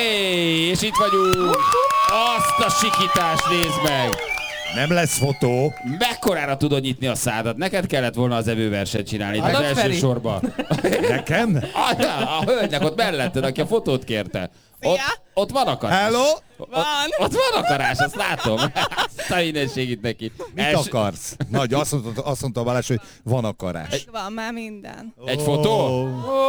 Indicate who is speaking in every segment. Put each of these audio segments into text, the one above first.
Speaker 1: És itt vagyunk. Azt a sikítást nézd meg.
Speaker 2: Nem lesz fotó.
Speaker 1: Mekkorára tudod nyitni a szádat? Neked kellett volna az evőversenyt csinálni. Itt az első sorban.
Speaker 2: Nekem?
Speaker 1: A hölgynek ott melletted, aki a fotót kérte. Ott van akarás.
Speaker 2: Hello?
Speaker 1: Ott van akarás, azt látom. Azt a mindenségit neki.
Speaker 2: Mit akarsz? Nagy, azt mondta Balázs, hogy van akarás.
Speaker 3: Van már minden.
Speaker 1: Egy fotó?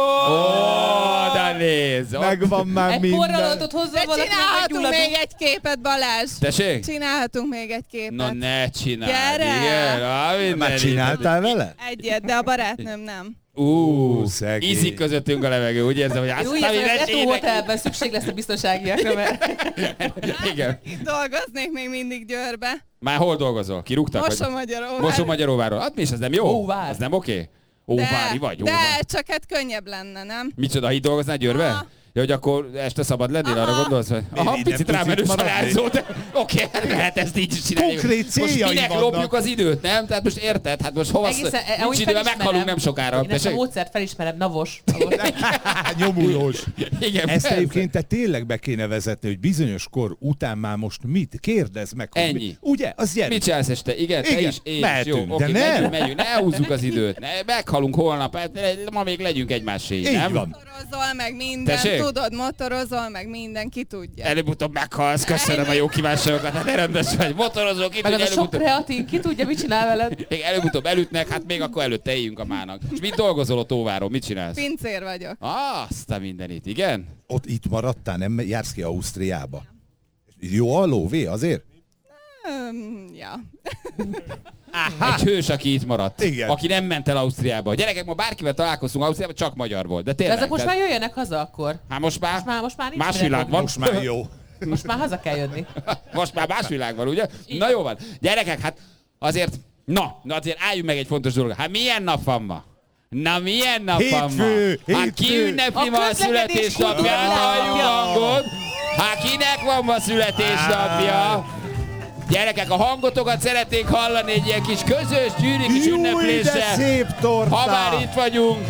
Speaker 1: De nézd.
Speaker 2: Megvan már minden.
Speaker 4: Egy forralótot hozzá valaki.
Speaker 3: Csinálhatunk még egy képet, Balázs.
Speaker 1: Tessék?
Speaker 3: Csinálhatunk még egy képet.
Speaker 1: Na ne csináld.
Speaker 3: Gyere!
Speaker 1: Igen.
Speaker 2: Már csináltál vele?
Speaker 3: Egyet, de a barátnőm nem.
Speaker 2: Szegény.
Speaker 1: Ízik közöttünk a levegő, úgy érzem, hogy
Speaker 4: Úgy érzem, hogy az Eto Hotelben szükség lesz a biztonságiakra, mert...
Speaker 1: Igen.
Speaker 3: Itt dolgoznék még mindig Győrbe.
Speaker 1: Már hol dolgozol? Kirúgtak?
Speaker 3: Mosomagyaróvár.
Speaker 1: Mosomagyaróváron. Hát mi is, ez nem jó?
Speaker 4: Óvár.
Speaker 1: Ez nem oké? Óvári vagy?
Speaker 3: De
Speaker 1: Óvár.
Speaker 3: csak hát könnyebb lenne, nem?
Speaker 1: Micsoda, itt dolgoznál Győrbe?
Speaker 3: Aha.
Speaker 1: Ja, hogy akkor este szabad lennél, arra gondolsz? Hogy... Aha,
Speaker 2: nem
Speaker 1: picit
Speaker 2: tudsz
Speaker 1: rámenős
Speaker 2: itt
Speaker 1: a
Speaker 2: maradni?
Speaker 1: rázó, de oké, lehet ezt így is csinálni.
Speaker 2: Konkrét
Speaker 1: Most
Speaker 2: céljai
Speaker 1: minek
Speaker 2: vannak.
Speaker 1: lopjuk az időt, nem? Tehát most érted? Hát most hova
Speaker 4: Egészen,
Speaker 1: nincs idő, meghalunk nem sokára.
Speaker 4: Én ezt a módszert felismerem, navos.
Speaker 2: Nyomulós.
Speaker 1: Igen,
Speaker 2: Ezt
Speaker 1: persze.
Speaker 2: egyébként te tényleg be kéne vezetni, hogy bizonyos kor után már most mit? Kérdezd meg, hogy
Speaker 1: Ennyi.
Speaker 2: mit. Ugye? Az gyere.
Speaker 1: Mit csinálsz este? Igen, te
Speaker 2: Igen,
Speaker 1: is, én is.
Speaker 2: mehetünk,
Speaker 1: Jó,
Speaker 2: de
Speaker 1: oké,
Speaker 2: nem.
Speaker 1: megyünk, ne húzzuk az időt. Meghalunk holnap, hát ma még legyünk egymáséig,
Speaker 2: Így
Speaker 1: nem?
Speaker 2: van.
Speaker 3: Motorozol meg minden,
Speaker 1: Tessék?
Speaker 3: tudod, motorozol meg minden, ki tudja.
Speaker 1: Előbb-utóbb meghalsz, köszönöm a jó kívánságokat, hát rendes vagy. Motorozó, ki
Speaker 4: Meg az
Speaker 1: tudja,
Speaker 4: a sok
Speaker 1: előbb-utóbb.
Speaker 4: kreatin, ki tudja, mit csinál veled?
Speaker 1: Még előbb-utóbb elütnek, hát még akkor előtte éljünk a mának. És mit dolgozol ott Óváron? Mit csinálsz?
Speaker 3: Pincér vagyok.
Speaker 1: Azt a mindenit, igen?
Speaker 2: Ott itt maradtál, nem jársz ki Ausztriába. Jó a lóvé azért?
Speaker 3: Ja.
Speaker 1: Egy hős, aki itt maradt.
Speaker 2: Igen.
Speaker 1: Aki nem ment el Ausztriába. Gyerekek, ma bárkivel találkoztunk Ausztriába, csak magyar volt. De
Speaker 4: De
Speaker 1: tényleg.
Speaker 4: ezek most már jöjjenek haza akkor.
Speaker 1: Hát most már
Speaker 4: Most már nincs
Speaker 1: más
Speaker 4: mire
Speaker 1: világ
Speaker 4: fogni.
Speaker 1: van.
Speaker 2: Most már jó.
Speaker 4: Most már haza kell jönni.
Speaker 1: Most már más világ van, ugye? Na jó van. Gyerekek, hát azért, azért álljunk meg egy fontos dolog. Hát milyen nap van ma? Na milyen nap van ma?
Speaker 2: Hétfő,
Speaker 1: Hát ki
Speaker 2: hétfő.
Speaker 1: ünnepli
Speaker 4: A
Speaker 1: ma a
Speaker 4: közlekedés
Speaker 1: születésnapját?
Speaker 4: kultúrája.
Speaker 1: Halljuk hangot. Hát kinek van ma születésnapja? Gyerekek, a hangotokat szeretnénk hallani egy ilyen kis közös gyűri kis
Speaker 2: Júj, de
Speaker 1: ünnepléssel.
Speaker 2: szép torta!
Speaker 1: Ha már itt vagyunk.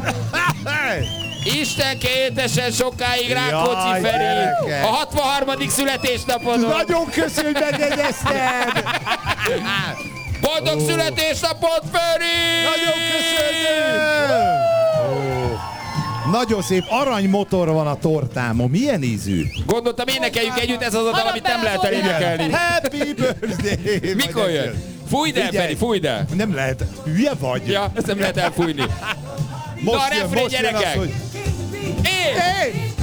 Speaker 1: Isten kétesen sokáig Rákóczi
Speaker 2: Jaj,
Speaker 1: Feri.
Speaker 2: gyerekek.
Speaker 1: A 63. születésnapodon.
Speaker 2: Nagyon köszönjük, hogy megjegyezted!
Speaker 1: Boldog születésnapot, Feri!
Speaker 2: Nagyon köszönjük! Nagyon szép aranymotor van a tortámon. Milyen ízű?
Speaker 1: Gondoltam, énekeljük együtt, ez az a dal, amit nem lehet elénekelni.
Speaker 2: Happy birthday!
Speaker 1: Mikor jön? Fújd el,
Speaker 2: Figyelj.
Speaker 1: Feri, fújd el.
Speaker 2: Nem lehet. Hülye vagy?
Speaker 1: Ja, ezt nem lehet elfújni.
Speaker 2: Most
Speaker 1: Na,
Speaker 2: jön,
Speaker 1: refrén,
Speaker 2: most jön az,
Speaker 1: gyerekek.
Speaker 2: hogy...
Speaker 1: És
Speaker 2: Hey!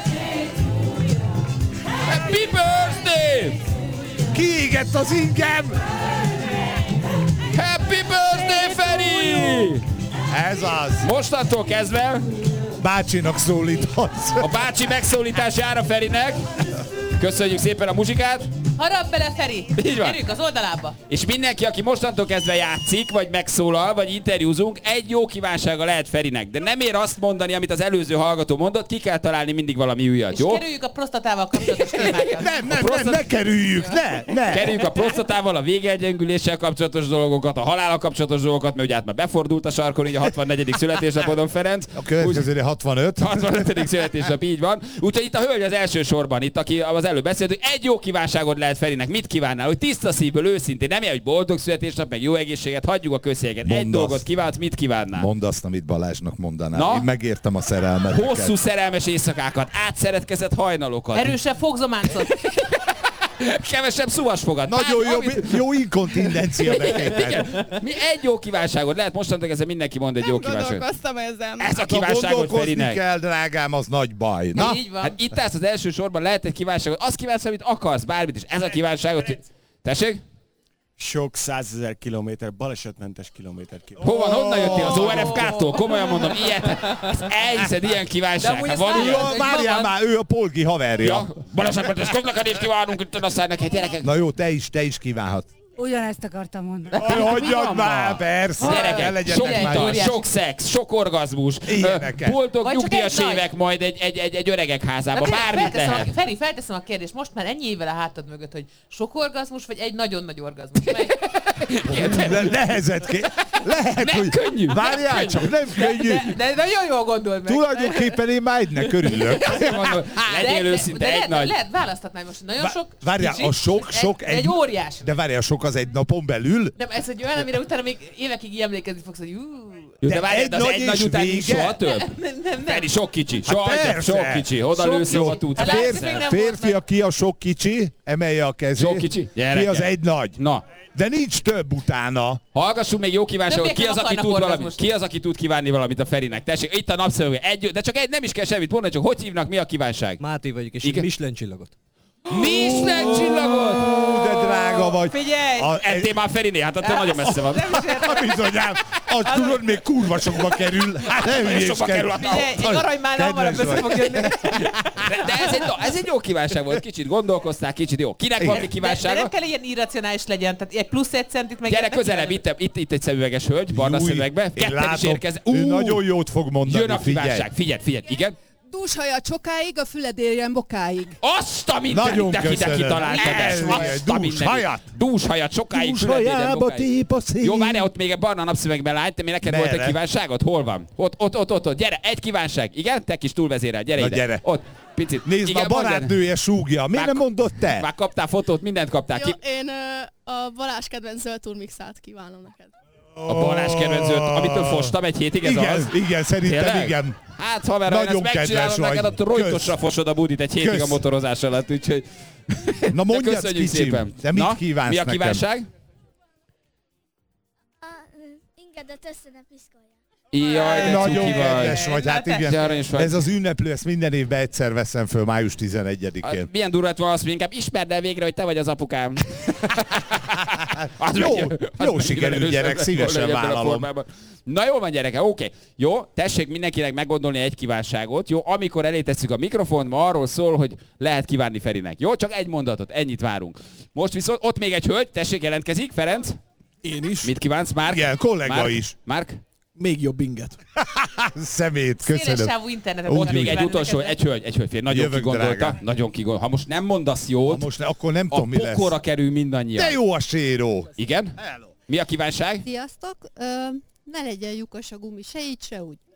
Speaker 1: happy birthday!
Speaker 2: Kiégett az ingem!
Speaker 1: Happy birthday, Feri!
Speaker 2: Ez az!
Speaker 1: Mostantól kezdve
Speaker 2: Bácsinak szólíthatsz.
Speaker 1: a bácsi megszólítás jár a Ferinek. Köszönjük szépen a muzsikát.
Speaker 4: Harap bele, Feri!
Speaker 1: Így van.
Speaker 4: Gyerünk az oldalába!
Speaker 1: És mindenki, aki mostantól kezdve játszik, vagy megszólal, vagy interjúzunk, egy jó kívánsága lehet Ferinek. De nem ér azt mondani, amit az előző hallgató mondott, ki kell találni mindig valami újat,
Speaker 4: És
Speaker 1: jó?
Speaker 4: kerüljük a prostatával kapcsolatos témákat.
Speaker 2: Nem, ne kerüljük, ne!
Speaker 1: Kerüljük a prostatával, a végegyengüléssel kapcsolatos dolgokat, a halállal kapcsolatos dolgokat, mert ugye hát már befordult a sarkon, így a 64. születésnapodon Ferenc.
Speaker 2: A következőre 65.
Speaker 1: 65. születésnap, így van. Úgyhogy itt a hölgy az első sorban, itt aki az előbb beszélt, hogy egy jó kívánságot lehet Ferinek. Mit kívánnál? Hogy tiszta szívből, őszintén, nem ilyen, hogy boldog születésnap, meg jó egészséget, hagyjuk a közszéget. Egy
Speaker 2: Mondd
Speaker 1: dolgot
Speaker 2: azt.
Speaker 1: kívánsz, mit kívánnál?
Speaker 2: Mondd azt, amit Balázsnak mondanál.
Speaker 1: Na?
Speaker 2: Én megértem a szerelmet.
Speaker 1: Hosszú szerelmes éjszakákat, átszeretkezett hajnalokat,
Speaker 4: Erősebb fogzománcot.
Speaker 1: kevesebb szuvasfogat.
Speaker 2: Nagyon
Speaker 1: Bármi,
Speaker 2: jó inkontindencia neked.
Speaker 1: Mi egy jó kívánságot lehet, mostantól kezdve mindenki mond egy jó kívánságot.
Speaker 3: Gondolkoztam ezen.
Speaker 1: Ez a
Speaker 2: Ha
Speaker 1: kívánságot
Speaker 2: gondolkozni
Speaker 1: Ferinek.
Speaker 2: kell, drágám, az nagy baj. Na,
Speaker 4: Így van.
Speaker 1: Hát itt állsz az első sorban, lehet egy kívánságot, azt kívánsz, amit akarsz, bármit is. Ez a kívánságot. Tessék?
Speaker 5: Sok 100 000 kilométer, balesetmentes kilométer.
Speaker 1: Hova, honnan jöttél? Az ORFK-tól? Komolyan mondom, ilyet. Ezt elhiszed, ilyen
Speaker 4: De
Speaker 1: kívánság.
Speaker 4: amúgy
Speaker 1: Hát
Speaker 4: ezt
Speaker 1: van
Speaker 4: várjad.
Speaker 1: ilyen?
Speaker 4: hogy
Speaker 2: várjál
Speaker 4: van.
Speaker 2: már, ő a Polgi haverja.
Speaker 1: Ja, balesetmentes közlekedést kívánunk itt a neked, gyerekek.
Speaker 2: Na jó, te is kívánhatsz.
Speaker 6: Ugyanezt akartam mondani.
Speaker 2: Hagyjad már,
Speaker 1: van?
Speaker 2: persze. Ne
Speaker 1: Gyerekek,
Speaker 2: legyetek
Speaker 1: sok
Speaker 2: már.
Speaker 1: ital,
Speaker 4: óriási.
Speaker 1: sok szex, sok orgazmus,
Speaker 2: Ilyeneket.
Speaker 1: boldog
Speaker 4: Vagy csak
Speaker 1: nyugdíjas
Speaker 4: egy nagy.
Speaker 1: évek majd egy öregek házába,
Speaker 4: Na,
Speaker 1: bármit lehet.
Speaker 4: Feri, felteszem a kérdést, most már ennyi évvel a hátad mögött, hogy sok orgazmus, vagy egy nagyon nagy orgazmus? Melyik?
Speaker 2: Lehet, hogy...
Speaker 1: könnyű.
Speaker 2: Várjál csak, nem könnyű.
Speaker 4: De nagyon jól gondold meg.
Speaker 2: Tulajdonképpen én már egynek örülök.
Speaker 1: Legyél őszinte, egy nagy.
Speaker 4: Lehet, választhatnál most nagyon sok.
Speaker 2: Várjál,
Speaker 4: kicsi,
Speaker 2: a sok
Speaker 4: egy óriás.
Speaker 2: De várjál, a sok az egy napon belül?
Speaker 4: Nem, ez egy olyan, amire utána még évekig így emlékezni fogsz, hogy
Speaker 1: Jó, de
Speaker 2: De
Speaker 1: várjál,
Speaker 2: egy
Speaker 1: de az
Speaker 2: nagy
Speaker 1: egy
Speaker 2: és
Speaker 1: nagy után nincs
Speaker 2: vége?
Speaker 1: soha több.
Speaker 4: nem.
Speaker 1: Feri, sok kicsi.
Speaker 2: persze.
Speaker 1: Sok kicsi. Oda
Speaker 4: Sok
Speaker 1: lősz,
Speaker 4: jó.
Speaker 1: hova tudsz.
Speaker 4: Hát látszik, még nem volt
Speaker 2: Férfi,
Speaker 4: meg.
Speaker 2: ki a sok kicsi, emelje a kezét.
Speaker 1: Sok kicsi?
Speaker 2: Ki
Speaker 1: Gyerekek.
Speaker 2: az egy nagy.
Speaker 1: Na,
Speaker 2: De nincs több utána.
Speaker 1: hallgassunk még jó kívánságot.
Speaker 4: Többiek
Speaker 1: Ki az,
Speaker 4: nem
Speaker 1: aki
Speaker 4: akarnak
Speaker 1: tud valamit?
Speaker 4: orgazmust.
Speaker 1: Ki az, aki tud kívánni valamit a Ferinek? Tessék, itt a napszemüveg. De csak egy, nem is kell semmit mondani, csak hogy hívnak, mi a kívánság?
Speaker 7: Máté vagyok, és
Speaker 1: Igen.
Speaker 7: egy Michelin csillagot.
Speaker 1: Michelin csillagot!
Speaker 2: De drága vagy.
Speaker 4: Figyelj!
Speaker 1: Ettél már Feriné, hát attól nagyon messze van.
Speaker 4: Nem is értem.
Speaker 2: Bizonyám, az tudod, még kurva sokba kerül. Hát nem
Speaker 1: Sokba kerül a
Speaker 4: Figyelj, egy arany már hamarabb
Speaker 2: Kedves
Speaker 4: össze
Speaker 2: vagy.
Speaker 4: fog jönni.
Speaker 1: De ez egy jó kívánság volt, kicsit gondolkoztál, kicsit jó. Kinek van mi
Speaker 4: De nem
Speaker 1: kívánsága?
Speaker 4: kell ilyen irracionális legyen, tehát egy plusz egy centit meg...
Speaker 1: Gyere közelebb, itt egy szemüveges hölgy, barna szemüvegbe.
Speaker 2: Én
Speaker 1: Ketten is
Speaker 2: látom,
Speaker 1: érkeznek.
Speaker 2: ő nagyon jót fog mondani,
Speaker 1: Jön a
Speaker 2: figyelj.
Speaker 1: kívánság, figyelj, igen.
Speaker 3: Dúshajat sokáig, a füled érjen bokáig.
Speaker 1: Azt a mindenit,
Speaker 2: Nagyon
Speaker 1: de
Speaker 2: köszönöm.
Speaker 1: kitaláltad ezt.
Speaker 2: Ez
Speaker 1: Azt a
Speaker 2: dúshajat.
Speaker 1: Dúshajat sokáig,
Speaker 2: Dúshajába
Speaker 1: füledében bokáig.
Speaker 2: tép a szél.
Speaker 1: Jó, várjál, ott még egy barna napszövegben lány, te mi neked volt egy
Speaker 2: Merre?
Speaker 1: kívánságod? Hol van? Ott, gyere, egy kívánság. Igen, te kis túlvezérel, gyere
Speaker 2: Na,
Speaker 1: ide.
Speaker 2: gyere.
Speaker 1: Ott, picit.
Speaker 2: Nézd,
Speaker 1: Igen,
Speaker 2: a barátnője súgja. Miért nem mondott te?
Speaker 1: Már kaptál fotót, mindent kaptál.
Speaker 8: Jó, én a Balázs kedvenc zöld turmixát kívánom neked.
Speaker 1: A Balázs kedvenzőt, amitől fostam egy hétig, ez
Speaker 2: Igen,
Speaker 1: az?
Speaker 2: igen, szerintem
Speaker 1: Tényleg?
Speaker 2: igen.
Speaker 1: Hát haver, ha én
Speaker 2: Nagyon
Speaker 1: ezt megcsinálom
Speaker 2: kedves
Speaker 1: neked,
Speaker 2: vagy.
Speaker 1: akkor rojtosra fosod a budit egy hétig
Speaker 2: Kösz.
Speaker 1: a motorozás alatt, úgyhogy...
Speaker 2: Na
Speaker 1: De
Speaker 2: mondjad,
Speaker 1: köszönjük
Speaker 2: kicsim,
Speaker 1: szépen.
Speaker 2: te mit
Speaker 1: Na,
Speaker 2: kívánsz
Speaker 1: mi a
Speaker 2: nekem?
Speaker 1: kívánság?
Speaker 9: Ingedet össze ne piszkolja.
Speaker 1: Jaj, de
Speaker 2: Nagyon
Speaker 1: cuki vagy.
Speaker 2: kedves vagy, hát
Speaker 1: De
Speaker 2: igen.
Speaker 1: aranyos vagy.
Speaker 2: Ez az ünneplő, ezt minden évben egyszer veszem föl, május 11-én.
Speaker 1: Milyen durvát van azt, hogy inkább ismerd el végre, hogy te vagy az apukám. Az
Speaker 2: Jó,
Speaker 1: az
Speaker 2: jó
Speaker 1: meg
Speaker 2: sikerült,
Speaker 1: először
Speaker 2: gyerek,
Speaker 1: lett
Speaker 2: szívesen
Speaker 1: volna ebben a
Speaker 2: vállalom.
Speaker 1: formában. Na jó van, gyereke, oké. Jó, tessék mindenkinek meggondolni egy kívánságot. Jó, amikor elé tesszük a mikrofont, ma arról szól, hogy lehet kívánni Ferinek. Jó, csak egy mondatot, ennyit várunk. Most viszont ott még egy hölgy, tessék, jelentkezik, Ferenc.
Speaker 7: Én is.
Speaker 1: Mit kívánsz, Márk?
Speaker 2: Igen, kollega
Speaker 1: Márk?
Speaker 2: is.
Speaker 1: Márk?
Speaker 7: Még jobb inget.
Speaker 2: Szemét,
Speaker 4: Széles
Speaker 2: köszönöm.
Speaker 4: sávú internetet.
Speaker 2: Úgy
Speaker 1: Ott még egy
Speaker 4: kívánni
Speaker 1: utolsó,
Speaker 4: neked.
Speaker 1: egy hölgy, fél, nagyon
Speaker 2: Jövök,
Speaker 1: kigondolta.
Speaker 2: drágám.
Speaker 1: Nagyon kigondolta. Ha most nem mondasz
Speaker 2: Ha
Speaker 1: jót,
Speaker 2: most akkor nem
Speaker 1: a
Speaker 2: tudom, mi lesz.
Speaker 1: pokorra kerül mindannyian.
Speaker 2: De jó a séró.
Speaker 1: Igen? Mi a kívánság?
Speaker 9: Sziasztok! Ne legyen lyukas a gumi, se így, se úgy.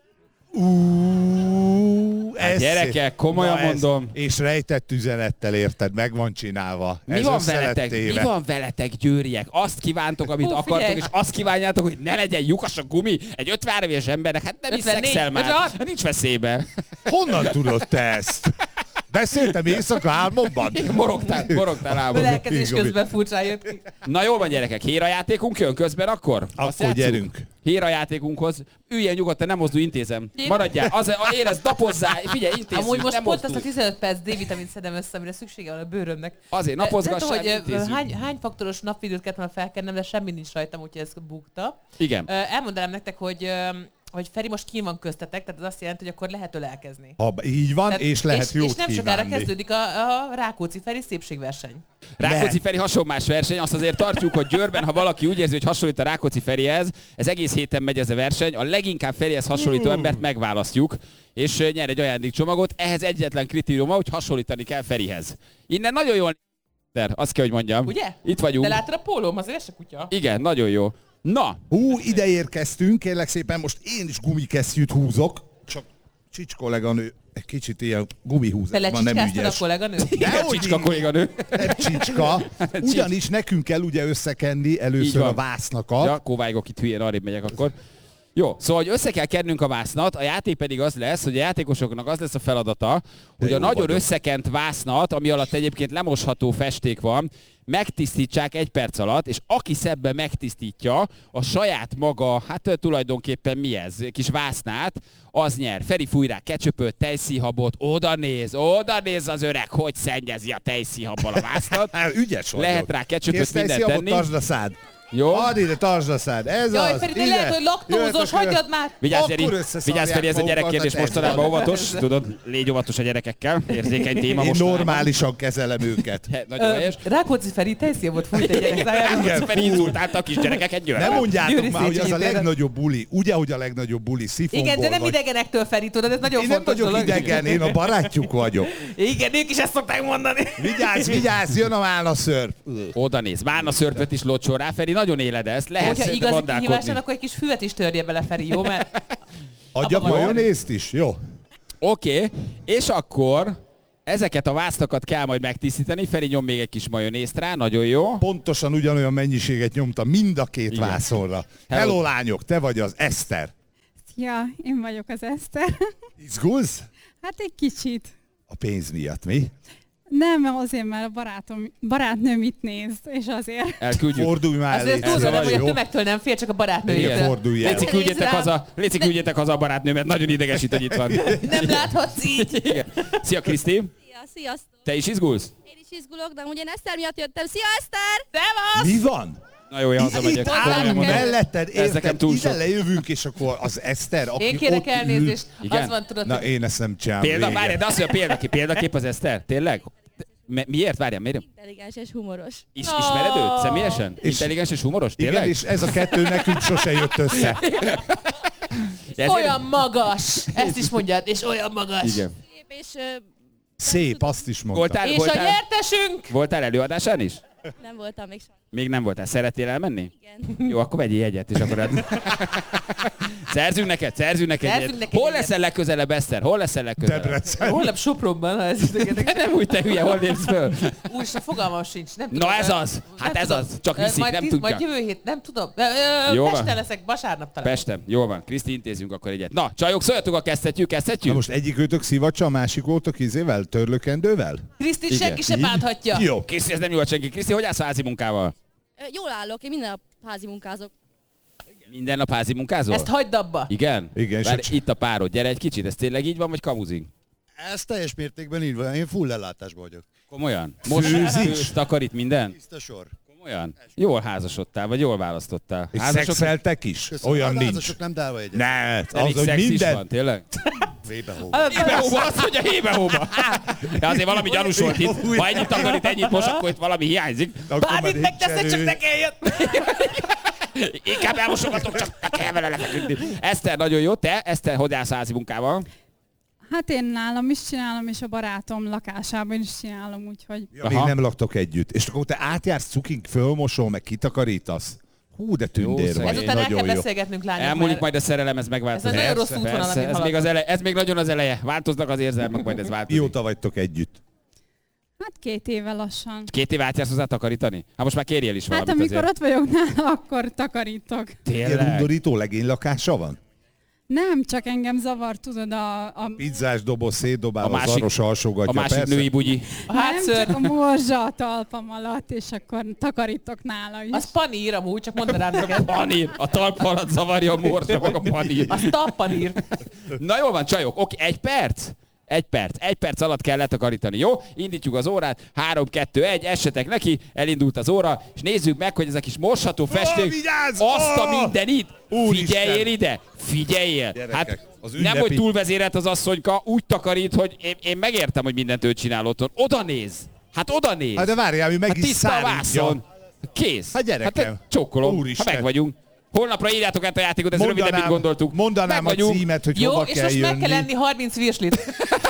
Speaker 2: Ez
Speaker 1: gyerekek, komolyan
Speaker 2: Na ez-
Speaker 1: mondom.
Speaker 2: És rejtett üzenettel érted, meg van csinálva.
Speaker 1: Mi
Speaker 2: Ez
Speaker 1: van,
Speaker 2: össze lett
Speaker 1: veletek,
Speaker 2: téve.
Speaker 1: mi van veletek, győriek? Azt kívántok, amit
Speaker 4: Hú,
Speaker 1: akartok,
Speaker 4: figyelj.
Speaker 1: és azt kívánjátok, hogy ne legyen lyukas a gumi egy 53 éves embernek. Hát nem is
Speaker 4: 54,
Speaker 1: szexel már.
Speaker 4: 56.
Speaker 1: Hát nincs veszélybe.
Speaker 2: Honnan tudod te ezt? Beszéltem éjszaka álmomban?
Speaker 1: Morogtál álmodban.
Speaker 4: Ölelkezés közben furcsán jött ki.
Speaker 1: Na jól van, gyerekek, hérajátékunk jön közben akkor? Azt
Speaker 2: Akkor
Speaker 1: játsszuk?
Speaker 2: gyerünk.
Speaker 1: Hérajátékunkhoz. Üljél nyugodtan, nem mozdulj, intézem. Maradjál, érezd, napozzál, figyelj, intézzük,
Speaker 4: Amúgy most
Speaker 1: nem
Speaker 4: pont azt a
Speaker 1: mozdulj.
Speaker 4: 15 perc D-vitamint szedem össze, amire szüksége van a bőrömnek.
Speaker 1: Azért
Speaker 4: Nem
Speaker 1: napozgassál,
Speaker 4: tudom, hogy
Speaker 1: intézzük.
Speaker 4: hány faktoros napvidőt kellett volna felkennem, de semmi nincs rajtam, úgyhogy ez bukta.
Speaker 1: Igen.
Speaker 4: Elmondanám nektek, hogy Feri most kín van köztetek, tehát az azt jelenti, hogy akkor lehet ölelkezni.
Speaker 2: Ha így van,
Speaker 4: Tehát-
Speaker 2: és lehet jót
Speaker 4: és nem sokára
Speaker 2: kívánni.
Speaker 4: kezdődik a Rákóczi Feri szépségverseny.
Speaker 1: Rákóczi Feri hasonlás verseny, azt azért tartjuk, hogy Győrben, ha valaki úgy érzi, hogy hasonlít a Rákóczi Ferihez, ez egész héten megy ez a verseny, a leginkább Ferihez hasonlító embert megválasztjuk, és nyer egy ajándékcsomagot. Ehhez egyetlen kritériuma, hogy hasonlítani kell Ferihez. Innen nagyon jól azt kell, hogy mondjam.
Speaker 4: Ugye?
Speaker 1: Itt vagyunk.
Speaker 4: De látod a pólóm, azért ez se kutya.
Speaker 1: Igen, nagyon jó. Na,
Speaker 2: Ide érkeztünk, kérlek szépen, most én is gumikesztyűt húzok, csak Csics kolléganő egy kicsit ilyen gumihúzásban nem
Speaker 4: Belecsikáztad a
Speaker 2: ügyes.
Speaker 4: kolléganő?
Speaker 2: Dehogy
Speaker 1: Csicska kolléganő.
Speaker 2: nem Csicska, ugyanis nekünk kell ugye összekenni
Speaker 1: Így
Speaker 2: először
Speaker 1: van.
Speaker 2: a vásznakat.
Speaker 1: Ja, kóvágok itt hülyén, arrébb megyek akkor. Jó, szóval, hogy össze kell kennünk a vásznat, a játék pedig az lesz, hogy a játékosoknak az lesz a feladata, hogy a
Speaker 2: jó
Speaker 1: nagyon
Speaker 2: vagyok.
Speaker 1: összekent vásznat, ami alatt egyébként lemosható festék van, megtisztítsák 1 perc alatt, és aki szebben megtisztítja a saját maga, hát tulajdonképpen mi ez, kis vásznát, az nyer. Feri fúj rá ketchupöt, tejszíhabot, oda néz az öreg, hogy szennyezi a tejszíhabbal a vásznat.
Speaker 2: Hát, ügyes vagyok.
Speaker 1: Lehet rá ketchupöt,
Speaker 2: Kész,
Speaker 1: mindent
Speaker 2: Tejszi,
Speaker 1: tenni.
Speaker 2: abot tartsd a szád.
Speaker 1: Jó?
Speaker 2: Add ide, tartsd a szád. Ez
Speaker 4: Jaj,
Speaker 2: az.
Speaker 4: Feri, de
Speaker 2: ide.
Speaker 4: lehet, hogy laktózos,
Speaker 2: Jöhetek,
Speaker 4: hagyjad már!
Speaker 1: Vigyázz,
Speaker 2: Akkor
Speaker 1: Feri,
Speaker 2: összeszarják
Speaker 1: vigyázz, Feri, ez a
Speaker 2: magukat
Speaker 1: gyerekkérdés
Speaker 2: a
Speaker 1: mostanában
Speaker 2: testben.
Speaker 1: óvatos, tudod, légy óvatos a gyerekekkel, érzékeny téma
Speaker 2: Én
Speaker 1: most.
Speaker 2: normálisan kezelem őket.
Speaker 1: Nagyon helyes.
Speaker 4: Rákóczi Feri tejszívot fújt egy gyerek szájába.
Speaker 2: Igen,
Speaker 1: Feri inzultálta a kisgyerekeket, Győr.
Speaker 2: Nem mondjátok
Speaker 4: Győri
Speaker 2: már, hogy az a
Speaker 4: Széchenyi
Speaker 2: legnagyobb buli. Ugye, hogy a legnagyobb buli szifonból
Speaker 4: Igen, de nem
Speaker 2: vagy.
Speaker 4: idegenektől Feri, tudod, ez nagyon
Speaker 2: Én nem
Speaker 4: fontos
Speaker 2: vagyok
Speaker 4: dolog.
Speaker 2: idegen, én a barátjuk vagyok.
Speaker 4: Igen, ők is ezt szokták mondani.
Speaker 2: Vigyázz, jön a málnaszörp.
Speaker 1: Oda néz. Várna szörpöt is locsol rá, Feri. nagyon éled ezt, lehet
Speaker 4: Hogyha
Speaker 1: szerintem
Speaker 4: igazi kihívás van,
Speaker 1: vandálkodni.
Speaker 4: akkor egy kis füvet is törje bele, Feri, jó? Mert
Speaker 2: Adjak
Speaker 4: Abba van.
Speaker 2: majonézt is? Jó.
Speaker 1: Oké, és akkor ezeket a vásztakat kell majd megtisztítani. Feri nyom még egy kis majonézt rá, nagyon jó.
Speaker 2: Pontosan ugyanolyan mennyiséget nyomta mind a két
Speaker 1: Igen.
Speaker 2: vászonra.
Speaker 1: Hello.
Speaker 2: Hello lányok, te vagy az Eszter.
Speaker 6: Ja, én vagyok az Eszter.
Speaker 2: Izgulsz?
Speaker 6: Hát egy kicsit.
Speaker 2: A pénz miatt, mi?
Speaker 6: Nem, azért, mert a barátnőm itt néz, és azért.
Speaker 1: Elküldjük.
Speaker 2: Fordulj már
Speaker 4: azért
Speaker 2: elé.
Speaker 4: túlzol, hogy a
Speaker 2: Jó?
Speaker 4: tömegtől nem fél, csak a
Speaker 1: Igen.
Speaker 4: barátnőjétől.
Speaker 2: Fordulj el.
Speaker 1: Léci, küldjetek haza a barátnőmet, nagyon idegesít, hogy itt van.
Speaker 4: Nem láthatsz így.
Speaker 1: Igen. Szia, Kriszti!
Speaker 9: Ja, sziasztok!
Speaker 1: Te is izgulsz?
Speaker 9: Én is izgulok, de amúgy én Eszter miatt jöttem. Szia, Eszter!
Speaker 4: Szevasz!
Speaker 2: Mi van?
Speaker 1: Na jó, én hazamegyek.
Speaker 2: Itt
Speaker 4: Hozzám
Speaker 2: állunk
Speaker 4: kell.
Speaker 2: melletted,
Speaker 1: Ez nekem
Speaker 2: érted?
Speaker 1: túl
Speaker 2: Ide
Speaker 1: sok.
Speaker 2: lejövünk, és akkor az Eszter, aki
Speaker 4: Én kérek
Speaker 2: ott
Speaker 4: elnézést.
Speaker 1: Igen?
Speaker 4: Az van, tudod,
Speaker 2: Na
Speaker 4: hogy
Speaker 2: én ezt nem csinálom.
Speaker 1: Várjál, de azt mondja, példakép az Eszter? Tényleg? Miért? Várjál, miért?
Speaker 9: Intelligens és humoros.
Speaker 1: Ismered őt személyesen? Intelligens és humoros?
Speaker 2: Igen,
Speaker 1: Tényleg?
Speaker 2: és ez a kettő nekünk sose jött össze.
Speaker 1: Ezért-
Speaker 4: olyan magas. Ezt is mondjad, és olyan magas.
Speaker 1: Igen.
Speaker 9: Szép és
Speaker 2: Szép, azt is mondta.
Speaker 4: És a nyertesünk?
Speaker 1: Voltál előadásán is?
Speaker 9: nem voltam még soha.
Speaker 1: Még nem voltál. Szeretnél elmenni?
Speaker 9: Igen.
Speaker 1: Jó, akkor vegyél egyet, és akkor... Szerzünk neked egyet.
Speaker 4: neked
Speaker 1: Hol
Speaker 4: egyet.
Speaker 1: leszel legközelebb, Eszter? Hol leszel legközelebb?
Speaker 2: Debrecen.
Speaker 4: Holnap Sopronban, ha ez
Speaker 1: De nem úgy, te hülye, hol lépsz föl?
Speaker 4: Úristen, fogalmam sincs. Nem tudom,
Speaker 1: Na ez az! Hát
Speaker 4: nem
Speaker 1: ez
Speaker 4: tudom.
Speaker 1: az! Csak viszik,
Speaker 4: Majd
Speaker 1: nem
Speaker 4: tíz-
Speaker 1: tudja.
Speaker 4: Majd jövő hét, nem tudom.
Speaker 1: Jó van.
Speaker 4: Pesten leszek, vasárnap talán.
Speaker 1: Pestem, jól van. Kriszti, intézünk akkor egyet. Na, csajok, szóljatok a
Speaker 2: Na
Speaker 1: kezdhetjük?
Speaker 2: most egyik őtök szivacsa, a másik voltak izével, törlőkendővel?
Speaker 4: Krisztit
Speaker 1: Igen.
Speaker 4: senki se
Speaker 2: Így?
Speaker 4: bánthatja.
Speaker 2: Jó.
Speaker 1: Kriszti, ez nem nyújt senki. Kriszti, hogy állsz a házi munkával?
Speaker 9: Jól állok, én minden nap házi munkázok.
Speaker 1: Minden nap házi munkázol?
Speaker 4: Ezt hagyd abba.
Speaker 1: Igen?
Speaker 2: Igen, és
Speaker 1: Várj,
Speaker 2: hogy-
Speaker 1: itt a párod, gyere egy kicsit, ez tényleg így van, vagy kamuzik?
Speaker 10: Ez teljes mértékben így van, én full ellátásban vagyok.
Speaker 1: Komolyan? Most főz, takarít minden?
Speaker 10: Tiszta sor.
Speaker 1: Komolyan? Jól házasodtál, vagy jól választottál?
Speaker 2: És
Speaker 1: Házasok?
Speaker 2: szexeltek is?
Speaker 10: Köszönöm.
Speaker 2: Olyan
Speaker 10: A
Speaker 2: nincs.
Speaker 10: házasok nem dálva egyet.
Speaker 2: Ne,
Speaker 1: Elég
Speaker 2: az, hogy
Speaker 1: szex is
Speaker 2: minden.
Speaker 1: van, tényleg?
Speaker 10: Vébe hó.
Speaker 1: Hébe-hóba, azt mondja hébe-hóba. De azért valami gyanús volt itt. Ha ennyit takarít, ennyit most, akkor itt valami hiányzik.
Speaker 2: Akkor már
Speaker 4: Bármit
Speaker 2: nincs
Speaker 4: megteszek, csak
Speaker 2: erő.
Speaker 4: ne kelljen.
Speaker 1: Inkább elmosogatok, csak ne kell vele lefeküdni. Eszter, nagyon jó. Te, Eszter, hogy állsz házi munkával?
Speaker 6: Hát én nálam is csinálom, és a barátom lakásában is csinálom, úgyhogy...
Speaker 2: Ja, még
Speaker 1: Aha.
Speaker 2: nem laktok együtt. És akkor te átjársz cukink, fölmosol, meg kitakarítasz. Hú, de tündér
Speaker 1: szegény.
Speaker 2: vagy.
Speaker 4: Ezután el kell
Speaker 2: Nagyon jó.
Speaker 4: beszélgetnünk, lányok.
Speaker 1: Elmúlik
Speaker 4: mert
Speaker 1: majd a szerelem, ez
Speaker 4: Ez
Speaker 1: megváltozik.
Speaker 4: egy nagyon rossz útvonal, amit
Speaker 1: ez még, ez még nagyon az eleje. Változnak az érzelmek, majd ez változik.
Speaker 2: Mióta vagytok együtt?
Speaker 6: Hát 2 éve lassan.
Speaker 1: 2 év átjársz hozzá takarítani? Hát most már kérjél is
Speaker 6: Hát
Speaker 1: valamit
Speaker 6: amikor
Speaker 1: azért.
Speaker 6: ott vagyok nála, akkor takarítok.
Speaker 2: Ilyen
Speaker 1: Tényleg?
Speaker 2: undorító legénylakása van?
Speaker 6: Nem, csak engem zavar, tudod, a
Speaker 2: Pizzás doboz szétdobál,
Speaker 1: A
Speaker 2: az
Speaker 1: másik-
Speaker 2: aros alsógatja,
Speaker 1: A másik
Speaker 2: persze.
Speaker 1: női bugyi.
Speaker 4: a
Speaker 6: nem
Speaker 4: hátszőr,
Speaker 6: csak a morzsa a talpam alatt, és akkor takarítok nála is.
Speaker 4: az panír amúgy, csak mondd rám neked.
Speaker 1: Panír. A talp alatt zavarja a morzsa, meg a panír.
Speaker 4: Az tappanír.
Speaker 1: Na jó van, csajok. Oké, 1 perc? 1 perc. 1 perc alatt kell letakarítani, jó? Indítjuk az órát. 3, 2, 1, essetek neki. Elindult az óra, és nézzük meg, hogy ez a kis mosható festék.
Speaker 2: vigyázz!
Speaker 1: Azt a
Speaker 2: Ó!
Speaker 1: mindenit!
Speaker 2: Úristen!
Speaker 1: Figyeljél ide! Figyeljél!
Speaker 2: Gyerekek,
Speaker 1: Hát
Speaker 2: az
Speaker 1: nem,
Speaker 2: ünnepi-
Speaker 1: hogy túlvezérelt az asszonyka, úgy takarít, hogy én megértem, hogy mindent ő csinál otthon. Oda néz! Hát oda néz!
Speaker 2: Hát de várjál, mi meg
Speaker 1: Hát
Speaker 2: is
Speaker 1: tiszta a
Speaker 2: szárítja.
Speaker 1: vászon. Kész.
Speaker 2: Hát gyerekem.
Speaker 1: Hát csókolom,
Speaker 2: Úristen.
Speaker 1: ha meg vagyunk. Holnapra írjátok át a játékot, ez rövidebb, mint gondoltuk.
Speaker 2: Mondanám
Speaker 1: Meg
Speaker 2: a
Speaker 1: vagyunk.
Speaker 2: címet, hogy
Speaker 4: Jó,
Speaker 2: hova
Speaker 4: és
Speaker 2: kell
Speaker 4: most meg kell
Speaker 2: jönni.
Speaker 4: enni 30 virslit.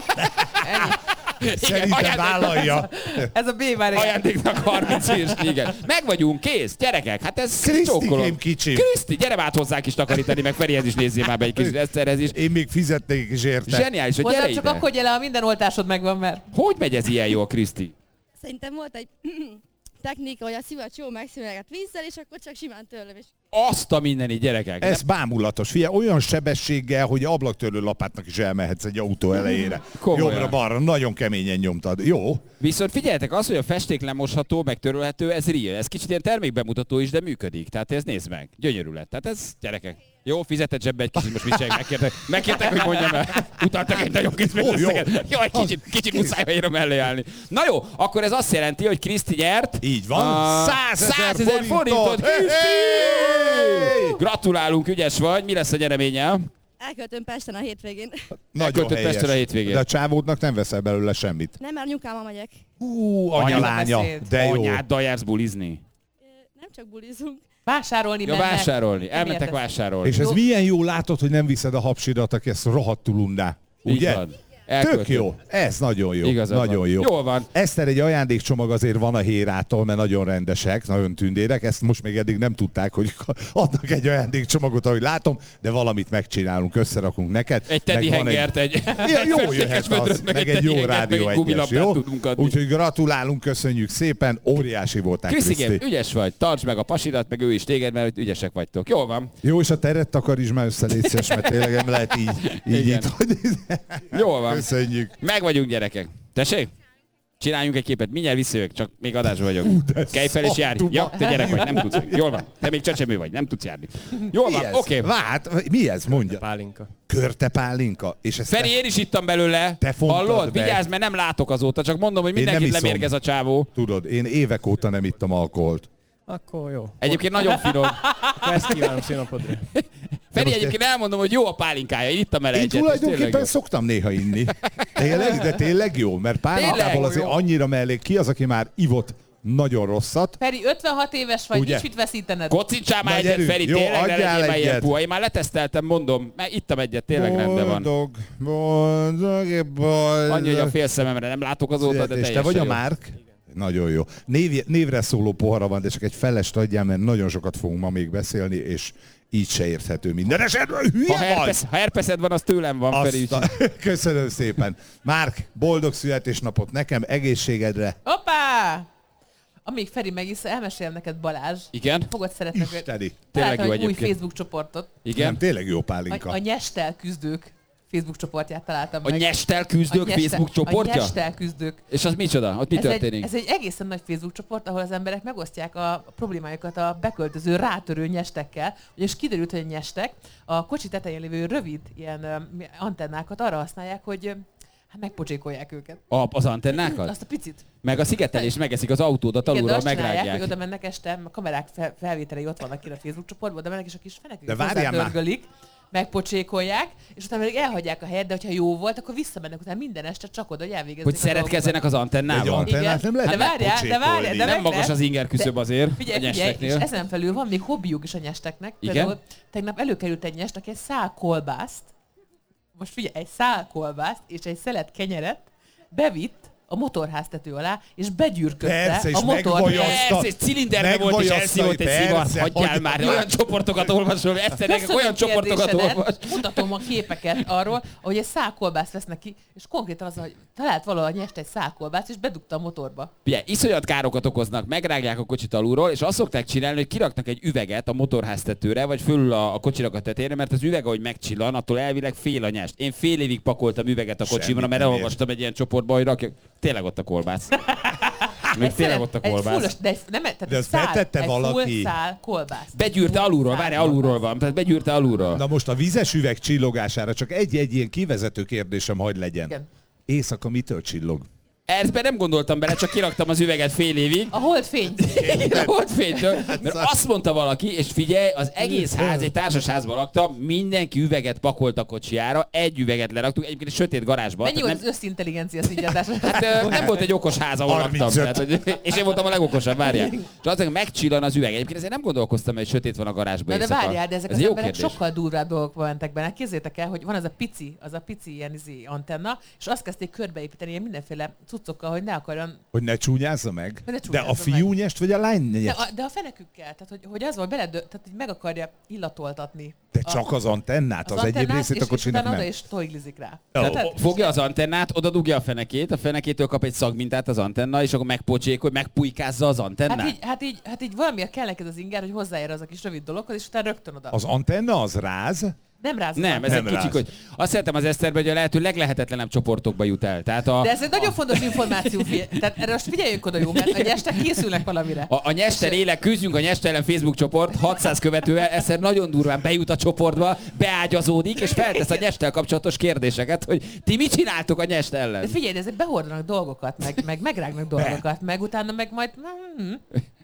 Speaker 4: Ennyi.
Speaker 2: Szerintem
Speaker 1: ajándék-
Speaker 2: vállalja.
Speaker 4: Ez a B már igen.
Speaker 1: Ajándéknak 30 hírs, igen. Meg vagyunk, kész, gyerekek, hát ez csókolom.
Speaker 2: Krisztikém kicsim.
Speaker 1: Kriszti, gyere már hozzánk is takarítani, meg Ferihez is nézzél már be egy kicsit, Eszterhez is.
Speaker 2: Én még fizetnék is érte.
Speaker 1: Zseniális, hogy gyere
Speaker 4: Hozzám csak
Speaker 1: ide.
Speaker 4: akkor gyere, ha minden oltásod megvan, mert
Speaker 1: Hogy megy ez ilyen jó, Kriszti?
Speaker 9: Szerintem volt egy technika, hogy a szivacs jól megszűnöget vízzel, és akkor csak simán törlöm. És
Speaker 1: Azt a mindeni gyerekek.
Speaker 2: Ez bámulatos. Figyelj, olyan sebességgel, hogy ablaktörlő lapátnak is elmehetsz egy autó elejére.
Speaker 1: Komolyan.
Speaker 2: Jobbra-balra, nagyon keményen nyomtad. Jó?
Speaker 1: Viszont figyeljetek, az, hogy a festék lemosható, meg törölhető, ez real. Ez kicsit ilyen termékbemutató is, de működik. Tehát ez nézd meg. Gyönyörű lett. Tehát ez, gyerekek. Jó, fizetett zsebbe egy kicsit, most mit csinálják? Megkértek, hogy mondjam el. Utaltak egy nagyon kis
Speaker 2: Jó, jó.
Speaker 1: összeget. Jó, egy kicsit muszáj ér mellé állni. Na jó, akkor ez azt jelenti, hogy Kriszti nyert.
Speaker 2: Így van.
Speaker 1: 100 000 forintot.
Speaker 2: Hé, hé!
Speaker 1: Gratulálunk, ügyes vagy. Mi lesz a nyereménye?
Speaker 9: elköltöm Pesten a hétvégén.
Speaker 2: Nagyon
Speaker 1: Elköltött
Speaker 2: helyes.
Speaker 1: Pestre a hétvégén.
Speaker 2: De a csávódnak nem veszel belőle semmit.
Speaker 9: Nem, mert anyukámmal megyek.
Speaker 2: Anyalánya.
Speaker 4: beszéd.
Speaker 2: De jó.
Speaker 1: Anyáddal jársz bulizni.
Speaker 9: Nem csak bulizunk.
Speaker 4: vásárolni
Speaker 1: Ja,
Speaker 4: mennek.
Speaker 1: vásárolni.
Speaker 4: Nem
Speaker 1: Elmentek
Speaker 4: értesz.
Speaker 1: vásárolni.
Speaker 2: És ez
Speaker 4: Jó.
Speaker 2: milyen jó látod, hogy nem viszed a hapsidat, aki ezt rohadtul undá.
Speaker 1: Így
Speaker 2: Ugye?
Speaker 1: van.
Speaker 2: Tök jó. Ez nagyon jó.
Speaker 1: Igazad
Speaker 2: nagyon
Speaker 1: van.
Speaker 2: jó.
Speaker 1: Jól van.
Speaker 2: Eszter, egy ajándékcsomag azért van a Hérától, mert nagyon rendesek, nagyon tündérek. Ezt most még eddig nem tudták, hogy adnak egy ajándékcsomagot, ahogy látom, de valamit megcsinálunk, összerakunk neked.
Speaker 1: Egy teddy hengert, egy
Speaker 2: jó jöhet az, meg egy jó rádió egyes, jó? Úgyhogy gratulálunk, köszönjük szépen, óriási voltál,
Speaker 1: Kriszti, ügyes vagy, tartsd meg a pasidat, meg ő is téged, mert ügyesek vagytok. Jól van.
Speaker 2: Jó, és a teret takarítsd már össze, légy szíves, mert tényleg nem lehet így itt.
Speaker 1: Jól van.
Speaker 2: Köszönjük.
Speaker 1: Meg vagyunk, gyerekek. Tessék? Csináljunk egy képet, mindjárt visszajövök, csak még adásban vagyok. Kelj fel és járj. Ja, te gyerek vagy, nem tudsz. Jól van. Te még csecsemő vagy, nem tudsz járni. Jól van, oké.
Speaker 2: Várj, mi ez? Mondja.
Speaker 5: Pálinka.
Speaker 2: Körte pálinka. És ezt
Speaker 1: Feri, én is ittam belőle.
Speaker 2: Te fontad
Speaker 1: hallod?
Speaker 2: be.
Speaker 1: Vigyázz, mert nem látok azóta, csak mondom, hogy
Speaker 2: Én nem
Speaker 1: mindenkit
Speaker 2: iszom.
Speaker 1: lemérgez a csávó.
Speaker 2: Tudod, én évek óta nem ittam alkoholt.
Speaker 5: Akkor jó.
Speaker 1: Egyébként nagyon finom.
Speaker 5: Akkor ezt kívánom színapodra.
Speaker 1: Feri, egyébként elmondom, hogy jó a pálinkája, én ittam el
Speaker 2: Én
Speaker 1: egyet. és
Speaker 2: tulajdonképpen
Speaker 1: tényleg jó.
Speaker 2: szoktam néha inni. De tényleg jó, mert pálinkából
Speaker 1: Tényleg
Speaker 2: azért
Speaker 1: jó.
Speaker 2: annyira mellé ki az, aki már ivott nagyon rosszat.
Speaker 4: Feri, 56 éves vagy,
Speaker 2: Ugye?
Speaker 4: nincs mit veszítened.
Speaker 1: Kocincsál már
Speaker 2: Na,
Speaker 1: egyet,
Speaker 2: gyerünk.
Speaker 1: Feri,
Speaker 2: Jó,
Speaker 1: tényleg ne
Speaker 2: adjál
Speaker 1: legyél már ilyen
Speaker 2: egyet.
Speaker 1: puha. Én már leteszteltem, mondom, mert ittam egyet, tényleg rendben van.
Speaker 2: Boldog.
Speaker 1: Annyi, hogy a fél szememre nem látok azóta, de
Speaker 2: És
Speaker 1: teljesen
Speaker 2: te vagy a
Speaker 1: jó.
Speaker 2: Márk? Nagyon jó. Névre szóló pohara van, de csak egy felest adjál, mert nagyon sokat fogunk ma még beszélni, és így se érthető minden esetben. Hülye vagy!
Speaker 1: Ha herpeszed van, az tőlem van, Feri.
Speaker 2: Köszönöm szépen. Márk, boldog születésnapot nekem, egészségedre.
Speaker 4: Hoppá! Amíg Feri megisz, elmesélem neked Balázs.
Speaker 1: Igen?
Speaker 4: Fogod szeretni.
Speaker 2: Isteni.
Speaker 1: Tényleg
Speaker 4: Találtam
Speaker 1: jó
Speaker 4: egy új
Speaker 1: egyébként.
Speaker 4: Facebook csoportot.
Speaker 1: Igen?
Speaker 2: Nem, tényleg jó pálinka.
Speaker 4: A Nyestel küzdők Facebook csoportját találtam
Speaker 1: A
Speaker 4: meg.
Speaker 1: Nyestel küzdők Facebook csoportja?
Speaker 4: A Nyestel küzdők.
Speaker 1: És az micsoda? Ott mi történik?
Speaker 4: Ez egy egészen nagy Facebook csoport, ahol az emberek megosztják a problémájukat a beköltöző, rátörő nyestekkel. És kiderült, hogy a nyestek a kocsi tetején lévő rövid ilyen antennákat arra használják, hogy hát megpocsékolják őket.
Speaker 1: Az antennákat?
Speaker 4: Azt a picit.
Speaker 1: Meg a szigetelés megeszik az autódat
Speaker 4: Igen, de
Speaker 1: alulról,
Speaker 4: azt csinálják, hogy
Speaker 1: megrágják.
Speaker 4: oda mennek este, a kamerák felvételei ott vannak ki a Facebook csoportban, oda mennek és a kis fenekük
Speaker 2: De várjál már.
Speaker 4: hozzátörgölik, megpocsékolják, és utána pedig elhagyják a helyet, de hogyha jó volt, akkor visszamennek utána minden este csak oda, hogy elvégezzék
Speaker 1: Hogy
Speaker 4: a
Speaker 1: szeretkezzenek az
Speaker 2: Egy
Speaker 1: antennával.
Speaker 2: antennát nem lehet
Speaker 4: de várjál,
Speaker 2: megpocsékolni.
Speaker 4: de
Speaker 1: Nem magas az inger küszöb azért a
Speaker 4: Figyelj, és
Speaker 1: nyesteknél.
Speaker 4: ezen felül van még hobbiuk is a nyesteknek.
Speaker 1: Igen?
Speaker 4: Például tegnap előkerült egy nyest, aki egy szál kolbászt, most figyelj, egy szál kolbászt és egy szelet kenyeret bevitt a motorháztető alá, és begyűrködte
Speaker 2: Persze, és
Speaker 4: a motorháztető.
Speaker 2: megvajazta.
Speaker 1: Persze, és cilinderbe volt, és elszívott egy
Speaker 2: Persze,
Speaker 1: szivat. Hagyjál
Speaker 2: hogy-
Speaker 1: már, olyan csoportokat olvasol, egyszerűen olyan csoportokat olvas.
Speaker 4: Mutatom a képeket arról, ahogy egy szálkolbászt vesznek ki, és konkrétan az, hogy talált valahol nyest egy szálkolbászt, és bedugta a motorba.
Speaker 1: Ugye, iszonyat károkat okoznak, megrágják a kocsit alulról, és azt szokták csinálni, hogy kiraknak egy üveget a motorháztetőre, vagy fölül a kocsinak a tetejére, mert az üveg, ahogy megcsillan, attól elvileg fél a nyest. Én fél évig pakoltam üveget a kocsimra,
Speaker 2: Semmit
Speaker 1: mert
Speaker 2: nem
Speaker 1: elolvastam egy ilyen csoportba, hogy rakjak. Tényleg ott a kolbász. Még tényleg ott a kolbász.
Speaker 2: De azt betette valaki.
Speaker 4: Full szál kolbász.
Speaker 1: Begyűrte alulról, várj, alulról van, tehát begyűrte alulról.
Speaker 2: Na most a vizes üveg csillogására csak egy ilyen kivezető kérdésem hagy legyen.
Speaker 4: Igen.
Speaker 2: Éjszaka mitől csillog?
Speaker 1: Ezben nem gondoltam bele, csak kiraktam az üveget fél évig.
Speaker 4: A holdfény.
Speaker 1: A holdfénytől, mert azt mondta valaki, és figyelj, az egész ház, egy társasházban laktam, mindenki üveget pakolt a kocsijára, egy üveget leraktuk, egyébként egy sötét garázsban.
Speaker 4: Mennyi
Speaker 1: tehát
Speaker 4: volt az összintelligencia színjátás?
Speaker 1: Hát nem volt egy okos ház, ahol laktam.
Speaker 2: 35.
Speaker 1: Tehát, hogy, és én voltam a legokosabb, várjál. És azért megcsillan az üveg. Egyébként ezért nem gondolkoztam, hogy sötét van a garázsban.
Speaker 4: Na de
Speaker 1: éjszaka.
Speaker 4: várjál, de ezek
Speaker 1: Ez
Speaker 4: az
Speaker 1: jó
Speaker 4: emberek
Speaker 1: kérdés.
Speaker 4: sokkal durvább dolgokba mentek bele. Képzeljétek el, hogy van az a pici ilyen antenna, és azt kezdték körbeépíteni ilyen mindenféle cuccokkal, hogy ne akarjon.
Speaker 2: Hogy ne csúnyázza meg?
Speaker 4: Hogy ne
Speaker 2: De a
Speaker 4: csúnyázza
Speaker 2: fiú nyest, vagy a lány nyest?
Speaker 4: De a fenekükkel, tehát hogy az volt tehát hogy meg akarja illatoltatni.
Speaker 2: De csak az antennát, az egyéb
Speaker 4: antennát,
Speaker 2: részét a
Speaker 4: és
Speaker 2: kocsinak
Speaker 4: utána oda
Speaker 2: nem.
Speaker 4: is toiglizik rá.
Speaker 1: Tehát fogja az antennát, oda dugja a fenekét, a fenekétől kap egy szagmintát az antenna, és akkor megpocsékol, megpujkázza az antennát.
Speaker 4: Hát így valamiért kell neked az inger, hogy hozzáér az a kis rövid dologhoz, és utána rögtön oda.
Speaker 2: Az antenna az ráz?
Speaker 4: Nem ráz.
Speaker 1: Nem, ez
Speaker 2: Nem
Speaker 1: egy kicsik,
Speaker 2: ráz.
Speaker 1: hogy azt szeretem az Eszterbe, hogy a lehető leglehetetlenebb csoportokba jut el. Tehát
Speaker 4: De ez egy nagyon fontos információ. Tehát erre most figyeljünk oda, jó, mert a nyestek készülnek valamire.
Speaker 1: a Nyester élek, küzdjünk a Nyester ellen Facebook csoport, 600 követővel, Eszter nagyon durván bejut a csoportba, beágyazódik, és feltesz a Nyestel kapcsolatos kérdéseket, hogy ti mit csináltok a Nyest ellen?
Speaker 4: De figyelj, ezek behordanak dolgokat, meg megrágnak dolgokat, meg utána meg majd...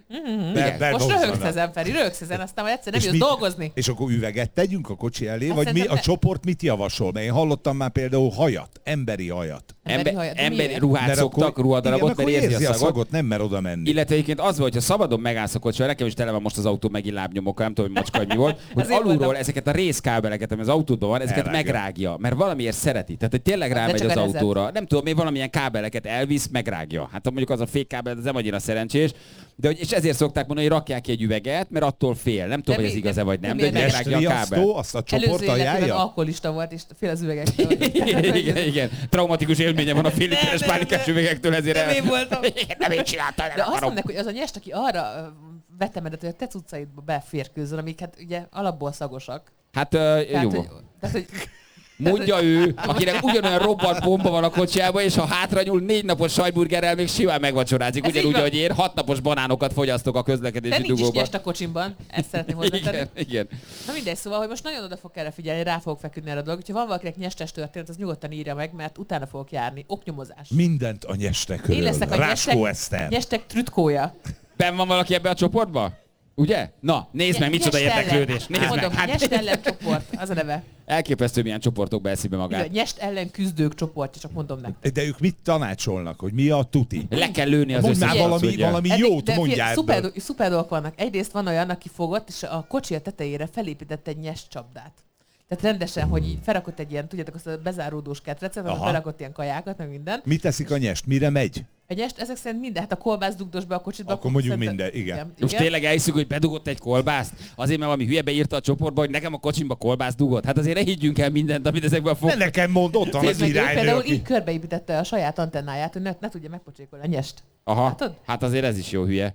Speaker 4: Most röhögsz ezen, Feri, aztán majd egyszer nem jössz dolgozni.
Speaker 2: És akkor üveget tegyünk a kocsi elé, vagy mi a csoport mit javasol? Mert én hallottam már például hajat, emberi hajat.
Speaker 1: Emberi ruhát szoktak, ruhadarabot, mert érzi a szagot.
Speaker 2: Nem mer oda menni.
Speaker 1: Illetve egyébként az volt, hogy ha szabadon megállsz a kocsival, nekem is tele van most az autó megint lábnyomokkal, nem tudom, hogy macska, hogy mi volt, hogy alulról ezeket a részkábeleket, ami az autódban van, ezeket megrágja, mert valamiért szereti. Tehát, hogy tényleg rámegy az autóra. Nem tudom, még valamilyen kábeleket elvisz, megrágja. Hát mondjuk az a fékkábel, ez nem annyira szerencsés, de és ezért szokták mondani, hogy rakják ki egy üveget, mert attól fél. Nem tudom, hogy ez igaz-e vagy nem, de megrágja a kábel.
Speaker 2: Azt a csoport ajánlja?
Speaker 4: Alkoholista volt, és fél az üvegektől.
Speaker 1: Igen. Traumatikus élménye van a fél literes pálinkás üvegektől, ezért
Speaker 4: nem én voltam.
Speaker 1: Nem én csináltam,
Speaker 4: de azt mondják, hogy az a nyest, aki arra vetemedett, hogy a te cuccaidba beférkőzzön, amik hát ugye alapból szagosak.
Speaker 1: Hát jó.
Speaker 4: hogy
Speaker 1: mondja ő, akinek ugyanolyan robbant bomba van a kocsiában, és ha hátranyúl 4 napos sajtburgerrel még simán megvacsorázik. Ugyanúgy, hogy én 6 napos banánokat fogyasztok a közlekedési dugóban. De nincs is nyest
Speaker 4: a kocsimban, ezt szeretném hozzátenni.
Speaker 1: Igen.
Speaker 4: Na mindegy, szóval, hogy most nagyon oda fog erre figyelni, rá fogok feküdni erre a dolog. Ha van valakinek nyestes történet, az nyugodtan írja meg, mert utána fogok járni. Oknyomozás.
Speaker 2: Mindent a nyestekről.
Speaker 4: Én leszek a nyestek trütkója.
Speaker 1: Ben van valaki ebbe a csoportba? Ugye? Na, nézd meg, micsoda érdeklődés. Nézd meg.
Speaker 4: Hát nyest ellen csoport, az a neve.
Speaker 1: Elképesztő, milyen csoportokba eszi be magát.
Speaker 4: Igen, nyest ellen küzdők csoportja, csak mondom nektek.
Speaker 2: De ők mit tanácsolnak, hogy mi a tuti?
Speaker 1: Le kell lőni az
Speaker 2: összes. Mondd már valami jót, mondjál.
Speaker 4: Szuper dolgok vannak. Egyrészt van olyan, aki fogott, és a kocsia tetejére felépített egy nyest csapdát. Tehát rendesen, hogy így felrakott egy ilyen, tudjátok, azt a bezáródós ketrecet, ahol felrakott ilyen kajákat, meg minden.
Speaker 2: Mit teszik a nyest? Mire megy?
Speaker 4: A nyest, ezek szerint minden, hát a kolbász dugdos be a kocsitba.
Speaker 2: Akkor mondjuk minden, igen.
Speaker 1: Most tényleg elhiszük, hogy bedugott egy kolbászt? Azért, mert valami hülye beírta a csoportba, hogy nekem a kocsimba kolbász dugott. Hát azért ne higgyünk el mindent, amit ezekben fog.
Speaker 2: Nekem mond, ott van az iránynő.
Speaker 4: Például így körbeépítette a saját antennáját, hogy ne tudja megpocsékolni a nyest.
Speaker 1: Aha, hát azért ez is jó hülye.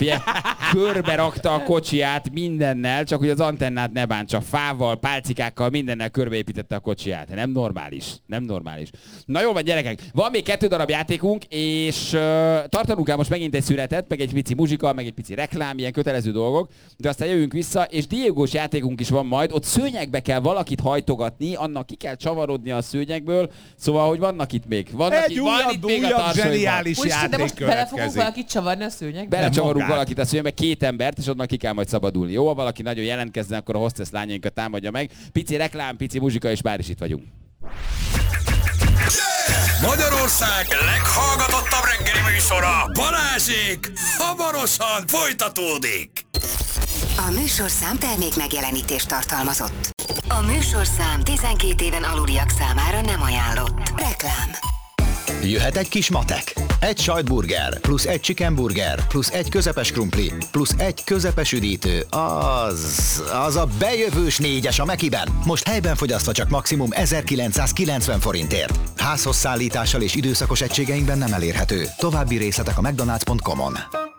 Speaker 1: Körbe rakta a kocsiját mindennel, csak hogy az antennát ne bántsa. Fával, pálcikákkal, mindennel körbeépítette a kocsiját. Nem normális. Nem normális. Na jól van, gyerekek. Van még 2 darab játékunk, és tartanunk kell most megint egy szünetet, meg egy pici muzsika, meg egy pici reklám, ilyen kötelező dolgok, de aztán jövünk vissza, és Diegós játékunk is van majd. Ott szőnyegbe kell valakit hajtogatni, annak ki kell csavarodni a szőnyegből, szóval, hogy vannak itt még.
Speaker 2: Egy újabb zseniális játék
Speaker 4: fogunk valakit csavarni a szőnyegbe?
Speaker 1: Belecsavarunk valakit a szőnyegbe, 2 embert, és onnan ki kell majd szabadulni. Jó, ha valaki nagyon jelentkezne, akkor a hostess lányainkat támadja meg. Pici reklám, pici muzsika, és már is itt vagyunk.
Speaker 11: Magyarország leghallgatottabb reggeli műsora, Balázsék, hamarosan folytatódik.
Speaker 12: A műsorszám termék megjelenítést tartalmazott. A műsorszám 12 éven aluliak számára nem ajánlott. Reklám.
Speaker 13: Jöhet egy kis matek. Egy sajtburger, plusz egy chickenburger, plusz egy közepes krumpli, plusz egy közepes üdítő. Az a bejövős 4-es a Mekiben. Most helyben fogyasztva csak maximum 1990 forintért. Házhoz szállítással és időszakos egységeinkben nem elérhető. További részletek a mcdonalds.com-on.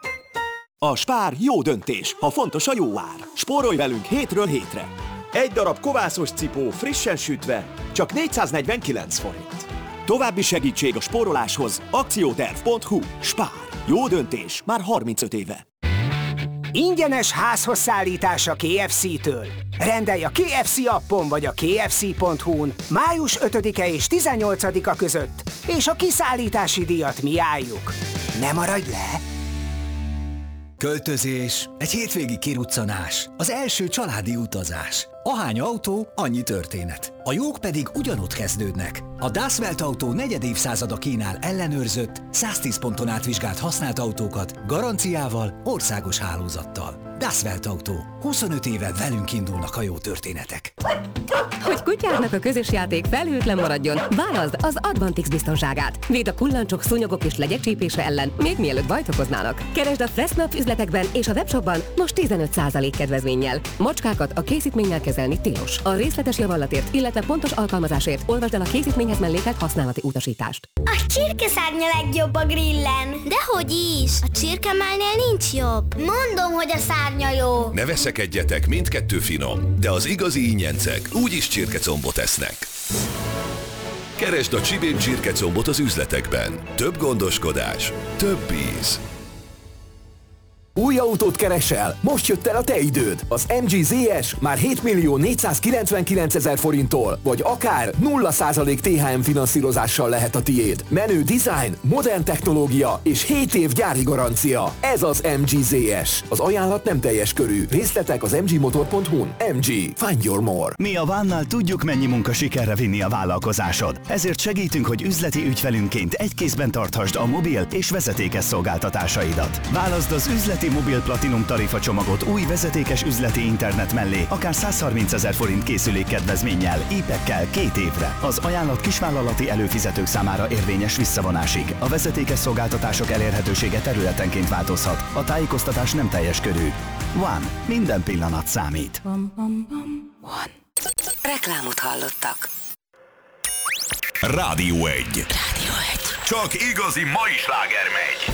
Speaker 14: A Spár jó döntés, ha fontos a jó ár. Spórolj velünk hétről hétre. Egy darab kovászos cipó frissen sütve, csak 449 forint. További segítség a spóroláshoz akcióterv.hu. Spár. Jó döntés már 35 éve.
Speaker 15: Ingyenes házhoz szállítás a KFC-től. Rendelj a KFC appon vagy a kfc.hu-n május 5-e és 18-a között, és a kiszállítási díjat mi álljuk. Ne maradj le!
Speaker 16: Költözés, egy hétvégi kiruccanás, az első családi utazás. Ahány autó, annyi történet. A jók pedig ugyanott kezdődnek. A Das Welt Autó 4. évszázada kínál ellenőrzött, 110 ponton átvizsgált használt autókat, garanciával, országos hálózattal. Das Welt Autó. 25 éve velünk indulnak a jó történetek.
Speaker 17: Hogy kutyádnak a közös játék felhőtlen maradjon, válaszd az Advantix biztonságát. Véd a kullancsok, szúnyogok és legyek csípése ellen, még mielőtt bajt okoznának. Keresd a Fressnapf üzletekben és a webshopban most 15% kedvezménnyel. Macskákat a készítménnyel kezelni tilos. A részletes javallatért, illetve pontos alkalmazásért olvasd el a készítményhez mellékelt használati utasítást.
Speaker 18: A csirkeszárnya legjobb a grillen. Dehogy is! A csirkemálnél nincs jobb. Mondom, hogy a szárnya jó.
Speaker 11: Ne veszekedjetek, mindkettő finom, de az igazi ingyencek úgyis csirkecombot esznek. Keresd a Csibén csirkecombot az üzletekben. Több gondoskodás, több íz.
Speaker 14: Új autót keresel? Most jött el a te időd. Az MG ZS már 7.499.000 forinttól, vagy akár 0% THM finanszírozással lehet a tiéd. Menő design, modern technológia és 7 év gyári garancia. Ez az MG ZS. Az ajánlat nem teljes körű. Részletek az mgmotor.hu-n. MG. Find your more.
Speaker 19: Mi a One-nal tudjuk, mennyi munka sikerre vinni a vállalkozásod. Ezért segítünk, hogy üzleti ügyfelünként egy kézben tarthasd a mobil és vezetékes szolgáltatásaidat. Válaszd az üzleti mobil platinum tarifa csomagot új vezetékes üzleti internet mellé, akár 130 000 forint készülékkedvezménnyel, épekkel 2 évre. Az ajánlat kisvállalati előfizetők számára érvényes visszavonásig. A vezetékes szolgáltatások elérhetősége területenként változhat. A tájékoztatás nem teljes körű. One. Minden pillanat számít.
Speaker 12: One. Reklámot hallottak.
Speaker 11: Rádió 1.
Speaker 12: Rádió 1.
Speaker 11: Csak igazi mai sláger megy.